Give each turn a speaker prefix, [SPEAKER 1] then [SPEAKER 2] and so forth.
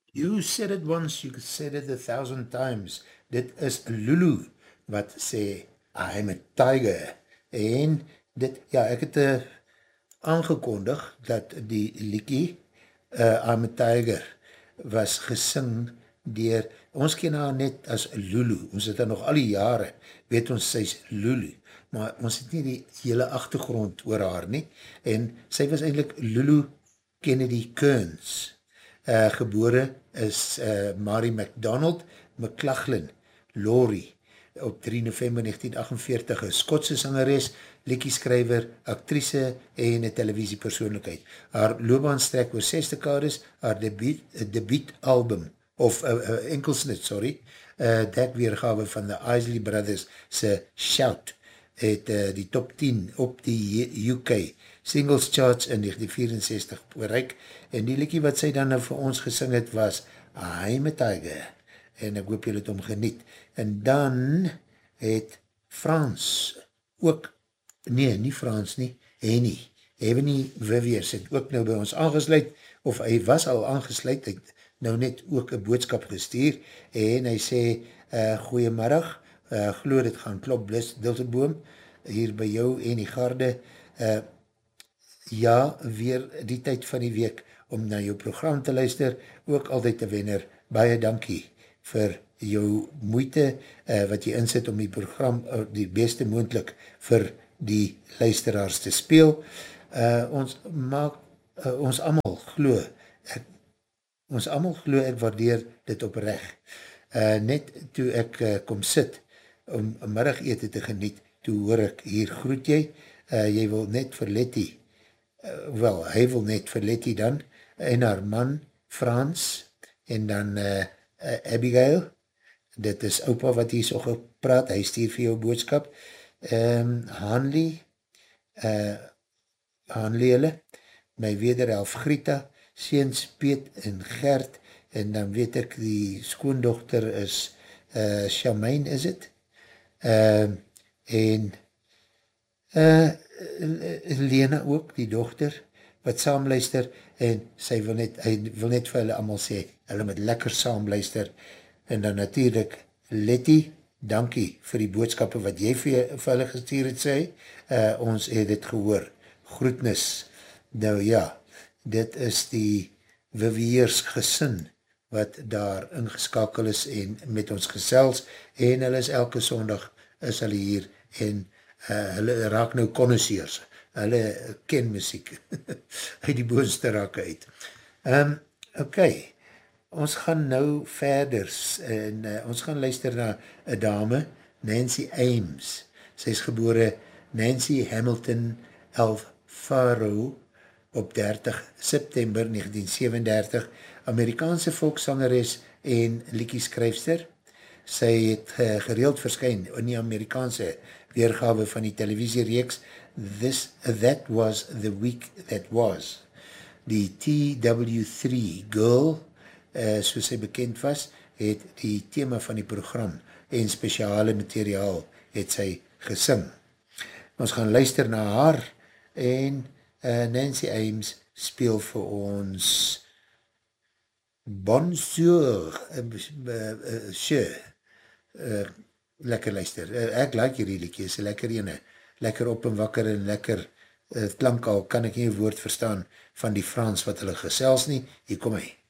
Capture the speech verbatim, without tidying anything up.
[SPEAKER 1] You said it once, you said it a thousand times. Dit is Lulu, wat sê, I'm a tiger. En dit, ja, ek het uh, aangekondig, dat die liekie, uh, I'm a tiger, was gesing dier, ons ken haar net as Lulu, ons het haar nog al die jare, weet ons, sy is Lulu, maar ons het nie die hele achtergrond oor haar nie, en sy was eindelijk Lulu Kennedy Kearns, uh, gebore is uh, Mary MacDonald McLachlan Laurie op drie november negentien agtenveertig, een Skotse sangeres, liedjeskrywer, actrice en een televisiepersoonlijkheid. Haar loopbaan strek oor ses dekades, haar debuut, debuut album, of uh, uh, enkelsnit, sorry, uh, dat weergawe van de Isley Brothers se Shout, het uh, die top tien op die U K Singles Charts in negentien vierenzestig bereik, en die liedjie wat sy dan nou vir ons gesing het was I'm a Tiger, en ek hoop julle het om geniet. En dan het Frans ook, nee, nie Frans nie, Henny, Henny Viviers het ook nou by ons aangesluit, of hy was al aangesluit, hy het nou net ook een boodskap gestuur, en hy sê, uh, goeiemiddag, uh, glo dit gaan klop blis, Dilteboom, hier by jou en die garde, uh, ja, weer die tyd van die week, om na jou program te luister, ook altyd te wenner, baie dankie vir jou moeite uh, wat jy insit om die program uh, die beste moontlik vir die luisteraars te speel. Uh, ons maak, uh, ons allemaal glo, ek, ons allemaal glo ek waardeer dit opreg. Uh, net toe ek uh, kom sit om middagete te geniet, toe hoor ek, hier groet jy, uh, jy wil net vir Letty, uh, wel, hy wil net vir Letty dan, en haar man, Frans, en dan uh, uh, Abigail, dit is opa wat hier so gepraat, hy stuur vir jou boodskap, um, Hanlie, uh, Hanlie hulle, my wederhelf Grieta, seens Piet en Gert, en dan weet ek die skoondochter is uh, Charmaine, is het? Uh, en uh, Lena ook, die dochter, wat saamluister, en sy wil net, hy wil net vir hulle allemaal sê, hulle moet lekker saamluister, en dan natuurlijk Letty, dankie vir die boodskappe wat jy vir, vir hulle gestuur het sê, uh, ons het het gehoor, groetnis, nou ja, dit is die Viviers gesin, wat daar ingeskakel is en met ons gesels, en hulle is elke sondag, is hulle hier, en uh, hulle raak nou connoisseurs, hulle ken muziek, uit die boonste raak uit. Um, ok, ons gaan nou verder, en uh, ons gaan luister na een dame, Nancy Ames, sy is gebore Nancy Hamilton Alfaro, op dertig September negentien zevenendertig, Amerikaanse volksangeres en liedjeskryfster. Sy het uh, gereeld verskyn in die Amerikaanse weergawe van die televisiereeks This, That Was the Week That Was. Die T W drie Girl, uh, soos sy bekend was, het die thema van die program en speciale materiaal het sy gesing. Ons gaan luister na haar en uh, Nancy Ames speel vir ons Bonjour, uh, uh, uh, sure, uh, lekker luister. Uh, ek like hierdie liedjie, is lekker ene, lekker op en wakker en lekker uh, klank al, kan ek nie woord verstaan van die Frans wat hulle gesels nie, hier kom hy.